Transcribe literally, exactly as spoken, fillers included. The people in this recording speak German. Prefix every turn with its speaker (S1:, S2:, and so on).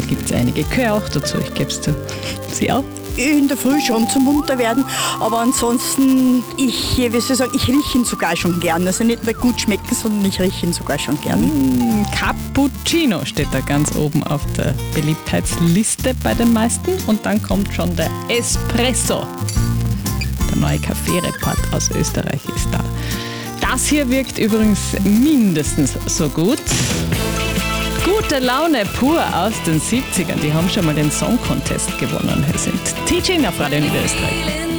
S1: da gibt es einige. Ich gehöre auch dazu, ich gebe es zu. Sie auch?
S2: In der Früh schon zum munter werden, aber ansonsten, ich, wie soll ich sagen, ich rieche ihn sogar schon gern. Also nicht nur gut schmecken, sondern ich rieche ihn sogar schon gern.
S1: Mm, Cappuccino steht da ganz oben auf der Beliebtheitsliste bei den meisten. Und dann kommt schon der Espresso. Der neue Kaffeereport aus Österreich ist da. Das hier wirkt übrigens mindestens so gut. Gute Laune pur aus den siebzigern. Die haben schon mal den Song Contest gewonnen. Hier sind T J auf Radio Niederösterreich.